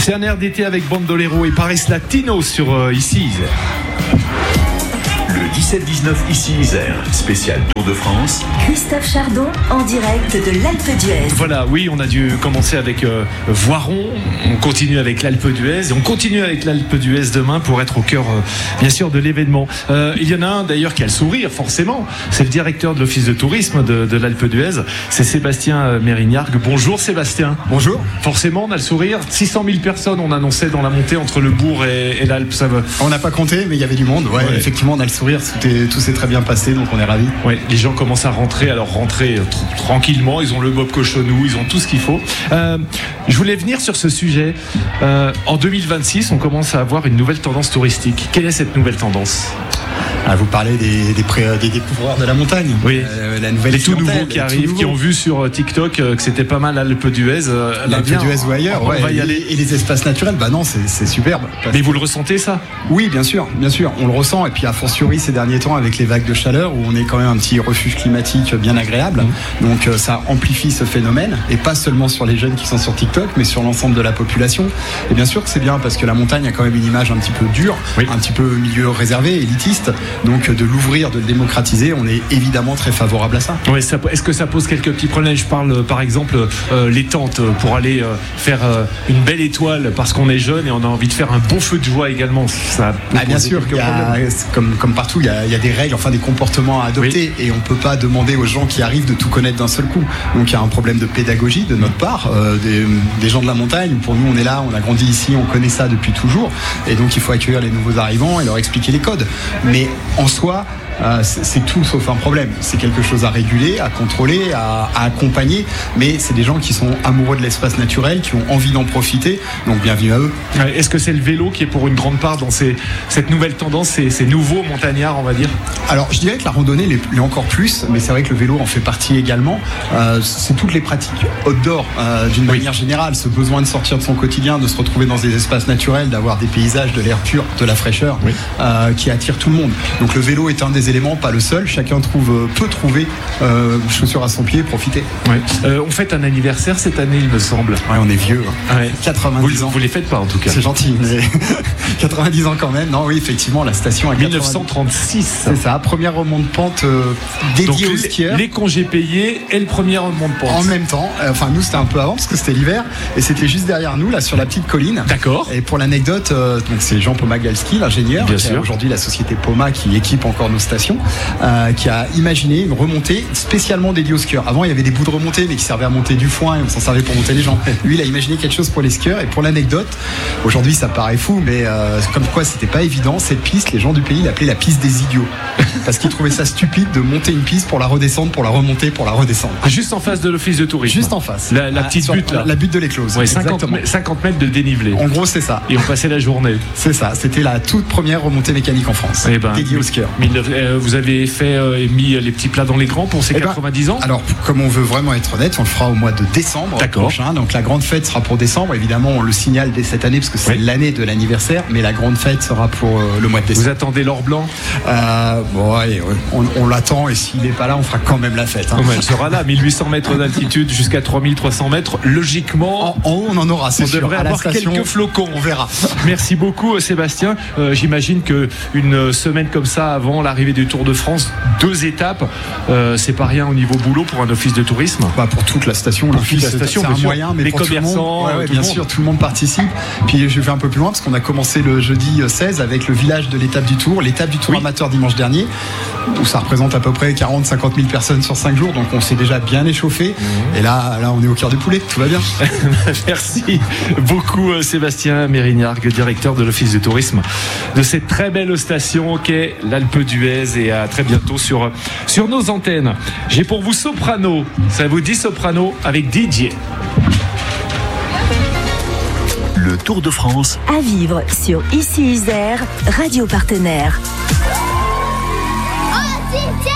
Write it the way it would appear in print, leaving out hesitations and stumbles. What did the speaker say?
C'est un air d'été avec Bandolero et Paris Latino sur ici Isère. Le 17-19 ici Isère, spécial Tour de France. Christophe Chardon en direct de l'Alpe d'Huez. Voilà, oui, on a dû commencer avec Voiron, on continue avec l'Alpe d'Huez et on continue avec l'Alpe d'Huez demain pour être au cœur, bien sûr, de l'événement. Il y en a un d'ailleurs qui a le sourire, forcément. C'est le directeur de l'Office de tourisme de l'Alpe d'Huez, c'est Sébastien Mérignargues. Bonjour Sébastien. Bonjour. Forcément, on a le sourire. 600 000 personnes, on annonçait dans la montée entre le Bourg et l'Alpe. Ça va. On n'a pas compté, mais il y avait du monde. Ouais. Effectivement, on a le sourire. Tout s'est très bien passé, donc on est ravis. Ouais, les gens commencent à rentrer. Alors rentrer tranquillement. Ils ont le bob cochonou, ils ont tout ce qu'il faut. Je voulais venir sur ce sujet. En 2026, on commence à avoir une nouvelle tendance touristique. Quelle est cette nouvelle tendance ? Vous parlez des découvreurs de la montagne. Oui. La nouvelle les tout nouveaux qui arrivent, qui ont vu sur TikTok que c'était pas mal l'Alpe d'Huez. L'Alpe d'Huez ou ailleurs. On va y aller. Et les espaces naturels, non, c'est superbe. Mais vous le ressentez ça ? Oui, bien sûr. On le ressent. Et puis a fortiori ces derniers temps avec les vagues de chaleur où on est quand même un petit refuge climatique bien agréable. Donc ça amplifie ce phénomène et pas seulement sur les jeunes qui sont sur TikTok, mais sur l'ensemble de la population. Et bien sûr que c'est bien parce que la montagne a quand même une image un petit peu dure, un petit peu milieu réservé, élitiste. Donc de l'ouvrir, de le démocratiser, on est évidemment très favorable à ça. Oui, est-ce que ça pose quelques petits problèmes ? Je parle par exemple les tentes pour aller faire une belle étoile parce qu'on est jeune et on a envie de faire un bon feu de joie également. Ça bien sûr, comme partout, il y a des règles, des comportements à adopter et on ne peut pas demander aux gens qui arrivent de tout connaître d'un seul coup. Donc il y a un problème de pédagogie de notre part, des gens de la montagne. Pour nous, on est là, on a grandi ici, on connaît ça depuis toujours et donc il faut accueillir les nouveaux arrivants et leur expliquer les codes. Mais en soi, c'est tout sauf un problème. C'est quelque chose à réguler, à contrôler, à accompagner, mais c'est des gens qui sont amoureux de l'espace naturel, qui ont envie d'en profiter, donc bienvenue à eux. Est-ce que c'est le vélo qui est pour une grande part dans cette nouvelle tendance, ces nouveaux montagnards, on va dire ? Alors je dirais que la randonnée l'est encore plus, mais c'est vrai que le vélo en fait partie également. C'est toutes les pratiques outdoor d'une manière générale, ce besoin de sortir de son quotidien, de se retrouver dans des espaces naturels, d'avoir des paysages, de l'air pur, de la fraîcheur, qui attire tout le monde. Donc le vélo est un des éléments, pas le seul. Chacun peut trouver chaussures à son pied et profiter. On fête un anniversaire cette année, il me semble. On est vieux. 90 ans. Vous les faites pas en tout cas. C'est gentil, mais 90 ans quand même. Non, oui, effectivement, la station a 1936. C'est ça, première remonte pente dédiée aux skieurs. Les congés payés et le premier remonte pente. En même temps. Nous, c'était un peu avant parce que c'était l'hiver et c'était juste derrière nous, là, sur la petite colline. D'accord. Et pour l'anecdote, donc c'est Jean Pomagalski, l'ingénieur, qui a aujourd'hui la société Poma qui équipe encore nos stations, qui a imaginé une remontée spécialement dédiée aux skieurs. Avant, il y avait des bouts de remontée, mais qui servaient à monter du foin et on s'en servait pour monter les gens. Lui, il a imaginé quelque chose pour les skieurs. Et pour l'anecdote, aujourd'hui, ça paraît fou, mais comme quoi, c'était pas évident. Cette piste, les gens du pays l'appelaient la piste des idiots, parce qu'ils trouvaient ça stupide de monter une piste pour la redescendre, pour la remonter, pour la redescendre. Juste en face de l'office de tourisme. Juste en face. La petite butte là. La butte de l'Éclose. 50 mètres de dénivelé. En gros, c'est ça. Et on passait la journée. C'est ça. C'était la toute première remontée mécanique en France, dédiée aux skieurs. Vous avez mis les petits plats dans l'écran pour ces 90 ans ? Alors, comme on veut vraiment être honnête, on le fera au mois de décembre prochain. Donc la grande fête sera pour décembre. Évidemment, on le signale dès cette année parce que c'est l'année de l'anniversaire, mais la grande fête sera pour le mois de décembre. Vous attendez l'or blanc ? On l'attend et s'il n'est pas là, on fera quand même la fête. Elle sera là, 1800 mètres d'altitude jusqu'à 3300 mètres. Logiquement, en haut, on en aura. On devrait avoir quelques flocons. On verra. Merci beaucoup, Sébastien. J'imagine qu'une semaine comme ça avant l'arrivée du Tour de France, 2 étapes, c'est pas rien au niveau boulot pour un office de tourisme. Pour toute la station, c'est un moyen, mais les pour commerçants, tout le monde, bien sûr, tout le monde participe. Puis je vais un peu plus loin parce qu'on a commencé le jeudi 16 avec le village de l'étape du Tour amateur dimanche dernier, où ça représente à peu près 40-50 000 personnes sur 5 jours, donc on s'est déjà bien échauffé. Et là, on est au cœur du poulet, tout va bien. Merci beaucoup, Sébastien Mérignargues, directeur de l'office de tourisme de cette très belle station qu'est l'Alpe d'Huez, et à très bientôt sur nos antennes. J'ai pour vous Soprano. Ça vous dit Soprano avec DJ. Le Tour de France à vivre sur Ici Isère, radio partenaire.